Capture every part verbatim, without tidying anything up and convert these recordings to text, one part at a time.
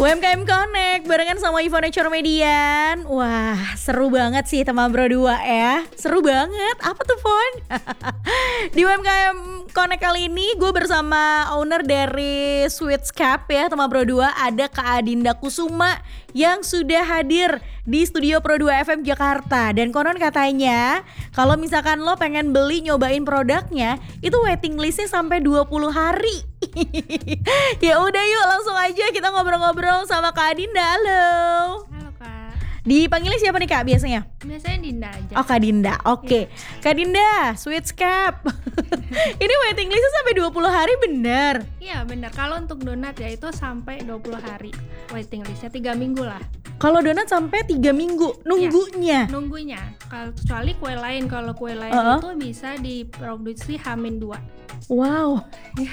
U M K M Connect barengan sama Ivone Cormedian. Wah, seru banget sih teman bro dua ya. Seru banget. Apa tuh, Fon? Di U M K M Connect kali ini gue bersama owner dari Sweetscape ya teman bro dua. Ada Kak Adinda Kusuma yang sudah hadir di studio Pro dua F M Jakarta. Dan konon katanya kalau misalkan lo pengen beli nyobain produknya, itu waiting listnya sampai dua puluh hari. Ya udah yuk langsung aja kita ngobrol-ngobrol sama Kak Adinda. Halo. Halo Kak. Dipanggilnya siapa nih Kak biasanya? Biasanya Dinda aja. Oh Kak Dinda, oke okay. Ya. Kak Dinda, Sweetscape. Ini waiting listnya sampai dua puluh hari bener? Iya bener, kalau untuk donat ya itu sampai dua puluh hari waiting listnya, tiga minggu lah. Kalau donat sampai tiga minggu nunggunya? Ya, nunggunya, kalau kecuali kue lain, kalau kue lain uh-huh. itu bisa diproduksi H minus dua. Wow.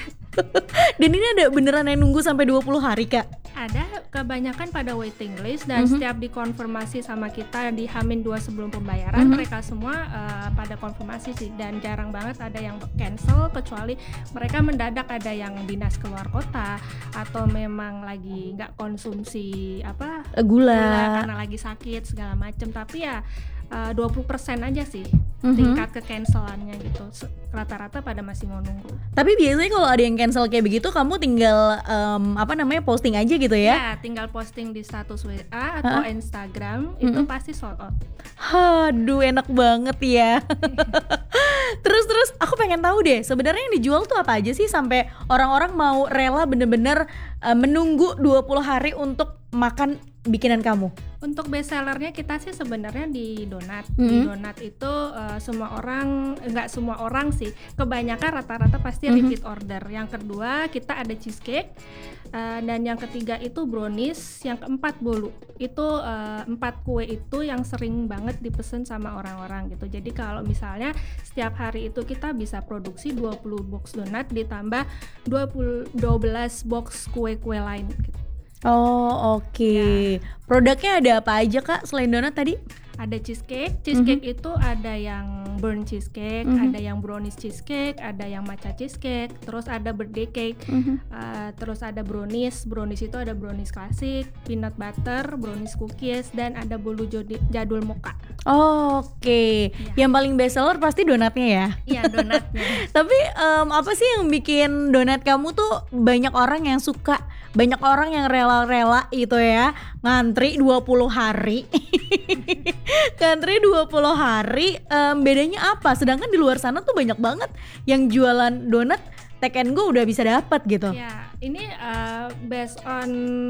Dan ini ada beneran yang nunggu sampai dua puluh hari Kak? Ada, kebanyakan pada waiting list dan mm-hmm. setiap dikonfirmasi sama kita di H minus dua sebelum pembayaran, mm-hmm. mereka semua uh, pada konfirmasi sih. Dan jarang banget ada yang cancel, kecuali mereka mendadak ada yang dinas keluar kota atau memang lagi gak konsumsi apa gula, gula karena lagi sakit segala macem. Tapi ya uh, dua puluh persen aja sih mm-hmm. tingkat ke-cancelannya gitu. Rata-rata pada masih mau nunggu. Tapi biasanya kalau ada yang cancel kayak begitu, kamu tinggal um, apa namanya posting aja gitu ya? Ya, tinggal posting di status W A atau Hah? Instagram, itu mm-hmm. pasti sold out. Aduh, enak banget ya. Terus terus aku pengen tahu deh, sebenarnya yang dijual tuh apa aja sih sampai orang-orang mau rela bener-bener uh, menunggu dua puluh hari untuk makan bikinan kamu? Untuk best sellernya kita sih sebenarnya di donat. Mm-hmm. Di donat itu uh, semua orang, enggak semua orang sih, kebanyakan rata-rata pasti mm-hmm. repeat order. Yang kedua kita ada cheesecake, uh, dan yang ketiga itu brownies, yang keempat bolu. Itu uh, empat kue itu yang sering banget dipesen sama orang-orang gitu. Jadi kalau misalnya setiap hari itu kita bisa produksi dua puluh box donat ditambah dua puluh, dua belas box kue-kue lain gitu. Oh oke, okay. Ya. Produknya ada apa aja Kak selain donat tadi? Ada cheesecake, cheesecake mm-hmm. itu ada yang burnt cheesecake, mm-hmm. ada yang brownies cheesecake, ada yang matcha cheesecake, terus ada birthday cake, mm-hmm. uh, terus ada brownies, brownies itu ada brownies klasik, peanut butter, brownies cookies, dan ada bolu jodi, jadul mocha. Oh, oke, okay. Ya. Yang paling best seller pasti donatnya ya? Iya donatnya. Tapi um, apa sih yang bikin donat kamu tuh banyak orang yang suka, banyak orang yang rela-rela gitu ya, ngantri dua puluh hari. Ngantri dua puluh hari, um, bedanya apa? Sedangkan di luar sana tuh banyak banget yang jualan donat take and go udah bisa dapat gitu. Ya, ini uh, based on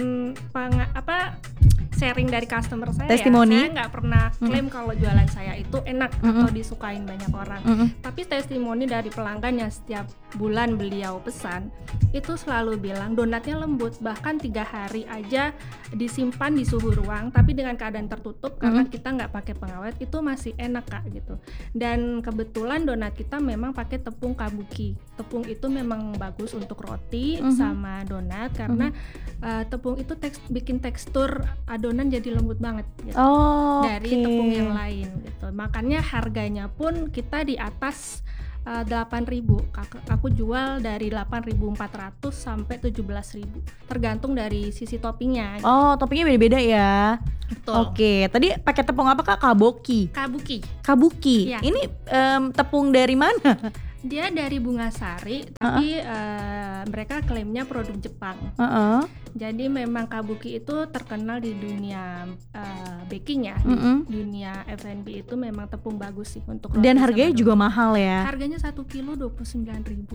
pang- apa sharing dari customer saya. Testimoni. Ya. Saya nggak pernah klaim mm-hmm. kalau jualan saya itu enak mm-hmm. atau disukain banyak orang. Mm-hmm. Tapi testimoni dari pelanggan yang setiap bulan beliau pesan itu selalu bilang donatnya lembut, bahkan tiga hari aja disimpan di suhu ruang tapi dengan keadaan tertutup mm-hmm. karena kita nggak pakai pengawet, itu masih enak Kak gitu. Dan kebetulan donat kita memang pakai tepung kabuki. Tepung itu memang bagus untuk roti mm-hmm. sama donat karena mm-hmm. uh, tepung itu teks, bikin tekstur adonan jadi lembut banget gitu. Oh, dari okay. tepung yang lain gitu. Makanya harganya pun kita di atas uh, delapan ribu. Aku, aku jual dari delapan ribu empat ratus sampai tujuh belas ribu. Tergantung dari sisi toppingnya. Gitu. Oh, toppingnya beda-beda ya. Betul. Oke, okay. Tadi pakai tepung apa Kak? Kaboki. Kabuki. Kabuki. Ya. Ini um, tepung dari mana? Dia dari bunga sari, tapi uh-uh. uh, mereka klaimnya produk Jepang. Uh-uh. Jadi memang kabuki itu terkenal di dunia uh, baking ya, uh-uh. di dunia F and B itu memang tepung bagus sih untuk roti. Dan harganya juga mahal ya. Harganya satu kilo dua puluh sembilan ribu.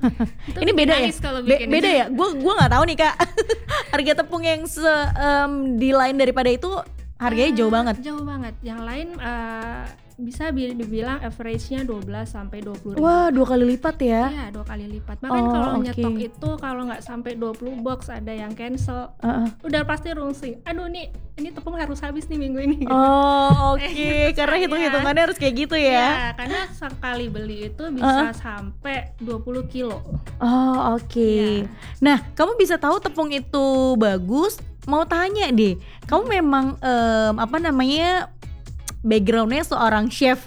Ini beda ya? Be- beda ya? Gue gue nggak tahu nih Kak. Harga tepung yang se, um, di lain daripada itu harganya uh, jauh banget. Jauh banget. Yang lain uh, bisa dibilang average-nya dua belas sampai dua puluh ribu. Wah, dua kali lipat ya? Iya, dua kali lipat. Makanya oh, kalau okay. nyetok itu kalau nggak sampai dua puluh box ada yang cancel, uh-uh. udah pasti rungsing. Aduh nih, ini tepung harus habis nih minggu ini. Oh, oke. Okay. Karena hitung-hitungannya harus kayak gitu ya? Iya, karena sekali beli itu bisa uh-uh. sampai dua puluh kilo. Oh, oke. Okay. Ya. Nah, kamu bisa tahu tepung itu bagus. Mau tanya deh, kamu memang um, apa namanya backgroundnya seorang chef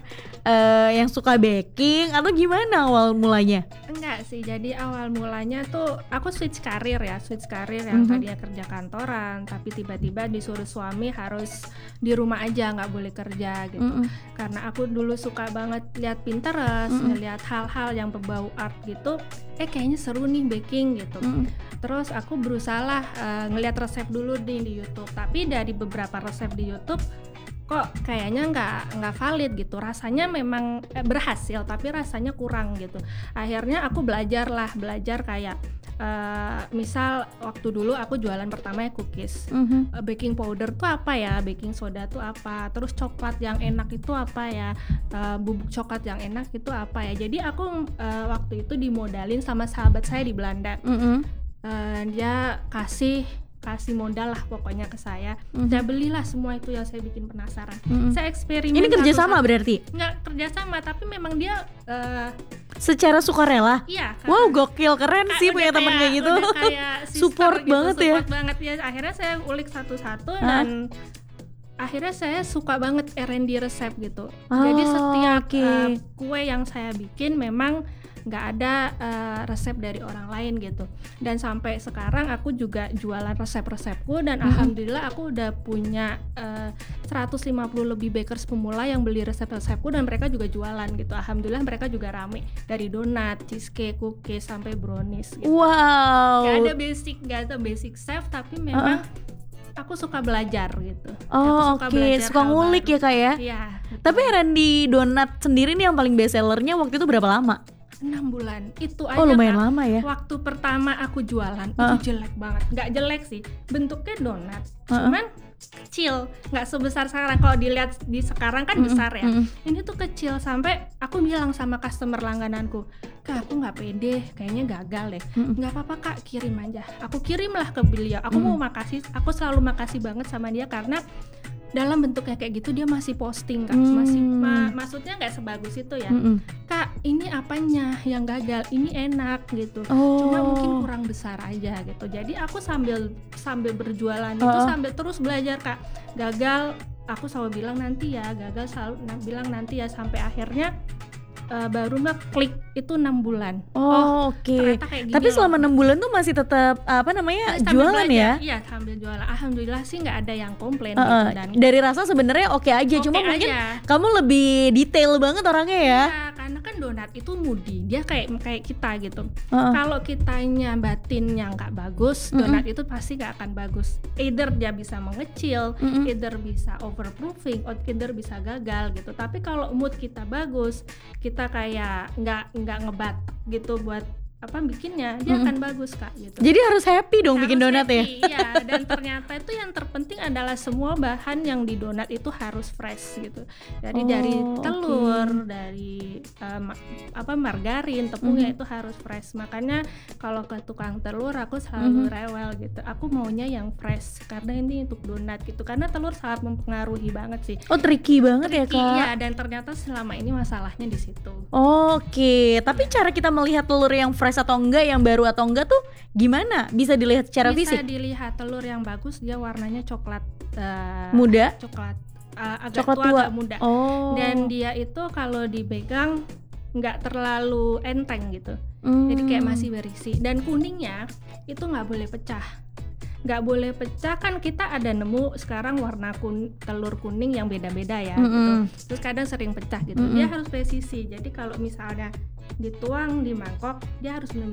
uh, yang suka baking atau gimana awal mulanya? Enggak sih, jadi awal mulanya tuh aku switch karir ya, switch karir yang mm-hmm. tadinya kerja kantoran, tapi tiba-tiba disuruh suami harus di rumah aja, nggak boleh kerja gitu. Mm-hmm. Karena aku dulu suka banget lihat Pinterest, mm-hmm. ngeliat hal-hal yang berbau art gitu, eh kayaknya seru nih baking gitu. Mm-hmm. Terus aku berusaha lah uh, ngeliat resep dulu nih di YouTube, tapi dari beberapa resep di YouTube kok kayaknya nggak nggak valid gitu, rasanya memang eh, berhasil tapi rasanya kurang gitu. Akhirnya aku belajar lah belajar kayak uh, misal waktu dulu aku jualan pertama ya cookies, mm-hmm. uh, baking powder tuh apa ya, baking soda tuh apa, terus coklat yang enak itu apa ya, uh, bubuk coklat yang enak itu apa ya. Jadi aku uh, waktu itu dimodalin sama sahabat saya di Belanda, mm-hmm. uh, dia kasih kasih modal lah pokoknya ke saya. Mm-hmm. Saya belilah semua itu yang saya bikin penasaran. Mm-hmm. Saya eksperimen. Ini kerjasama berarti? Nggak kerjasama, tapi memang dia uh, secara sukarela. Iya. Wow, gokil, keren ka- sih punya teman kayak gitu. Support gitu, banget support ya. Support banget ya. Akhirnya saya ulik satu-satu huh? dan akhirnya saya suka banget R and D resep gitu. Oh, jadi setiap okay. uh, kue yang saya bikin memang nggak ada uh, resep dari orang lain gitu. Dan sampai sekarang aku juga jualan resep-resepku dan mm-hmm. alhamdulillah aku udah punya uh, seratus lima puluh lebih bakers pemula yang beli resep-resepku dan mereka juga jualan gitu. Alhamdulillah mereka juga rame, dari donat, cheesecake, cookies sampai brownies gitu. Wow. Gak ada basic, gak ada basic chef, tapi memang uh-uh. aku suka belajar gitu. Oh oke, okay. suka ngulik baru. Ya kak ya? Iya. Tapi R and D donat sendiri nih yang paling best sellernya waktu itu berapa lama? enam bulan. Itu aja oh, lumayan kan, lama ya. waktu pertama aku jualan uh. itu jelek banget. Gak jelek sih, bentuknya donat, uh-uh. cuman kecil, nggak sebesar sekarang. Kalau dilihat di sekarang kan mm-hmm. besar ya. Mm-hmm. Ini tuh kecil, sampai aku bilang sama customer langgananku, kak aku nggak pede, kayaknya gagal deh. Mm-hmm. Nggak apa-apa kak, kirim aja. Aku kirimlah ke beliau. Aku mm-hmm. mau makasih, aku selalu makasih banget sama dia karena dalam bentuknya kayak gitu dia masih posting kak, hmm. masih ma- maksudnya nggak sebagus itu ya. Mm-mm. Kak ini apanya yang gagal, ini enak gitu, oh. cuma mungkin kurang besar aja gitu. Jadi aku sambil sambil berjualan uh-uh. itu sambil terus belajar kak. Gagal aku selalu bilang nanti ya, gagal selalu na- bilang nanti ya, sampai akhirnya Uh, baru nggak klik itu enam bulan. Oh, oke. Okay. Tapi selama enam bulan tuh masih tetap apa namanya sambil jualan belajar. Ya? Iya sambil jualan. Alhamdulillah sih nggak ada yang komplain. Uh-uh. Gitu, dan dari rasa sebenarnya oke aja, okay cuma aja. Mungkin kamu lebih detail banget orangnya ya. Iya, karena kan donat itu moody, dia kayak kayak kita gitu. Uh-uh. Kalau kitanya batinnya nggak bagus, uh-uh. donat itu pasti nggak akan bagus. Either dia bisa mengecil, uh-uh. either bisa overproofing, or either bisa gagal gitu. Tapi kalau mood kita bagus, kita kita kayak nggak nggak ngebat gitu buat apa bikinnya, dia mm-hmm. akan bagus kak gitu. Jadi harus happy dong harus bikin donat happy, ya. Iya, dan ternyata itu yang terpenting adalah semua bahan yang di donat itu harus fresh gitu. Jadi oh, dari telur, okay. dari um, apa margarin, tepungnya mm-hmm. itu harus fresh. Makanya kalau ke tukang telur aku selalu mm-hmm. rewel gitu. Aku maunya yang fresh karena ini untuk donat gitu. Karena telur sangat mempengaruhi banget sih. Oh tricky banget tricky, ya kak. Iya, dan ternyata selama ini masalahnya di situ. Oh, oke, okay. Tapi ya. Cara kita melihat telur yang fresh atau enggak, yang baru atau enggak tuh gimana? Bisa dilihat secara bisa fisik? Bisa dilihat telur yang bagus dia warnanya coklat uh, muda, coklat uh, agak coklat tua, tua, agak muda. Oh. Dan dia itu kalau dipegang nggak terlalu enteng gitu, hmm. jadi kayak masih berisi. Dan kuningnya itu nggak boleh pecah. Nggak boleh pecah, kan kita ada nemu sekarang warna kun, telur kuning yang beda-beda ya, mm-hmm. gitu. Terus kadang sering pecah gitu. Mm-hmm. Dia harus presisi. Jadi kalau misalnya dituang di mangkok, dia harus